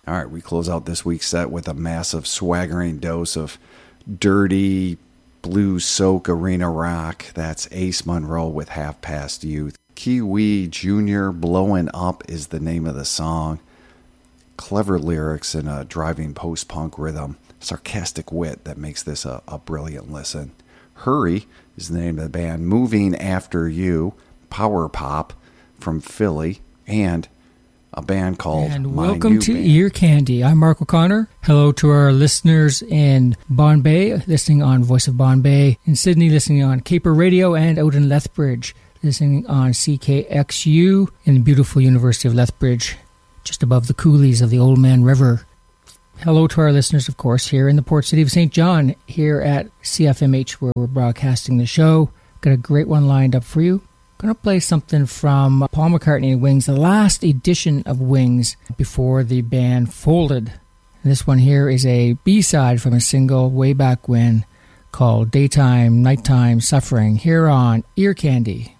All right, we close out this week's set with a massive swaggering dose of dirty blues soak arena rock. That's Ace Monroe with Half Past Youth. Kiwi Jr. Blowing Up is the name of the song. Clever lyrics and a driving post-punk rhythm. Sarcastic wit that makes this a brilliant listen. Hurry is the name of the band. Moving After You, power pop from Philly, and a band called And My welcome New to Band. Ear Candy. I'm Mark O'Connor. Hello to our listeners in Bombay, listening on Voice of Bombay, in Sydney, listening on Caper Radio, and out in Lethbridge, listening on CKXU in the beautiful University of Lethbridge, just above the coulees of the Old Man River. Hello to our listeners, of course, here in the port city of St. John, here at CFMH, where we're broadcasting the show. Got a great one lined up for you. Going to play something from Paul McCartney and Wings, the last edition of Wings before the band folded. This one here is a B-side from a single way back when called Daytime, Nighttime Suffering, here on Ear Candy.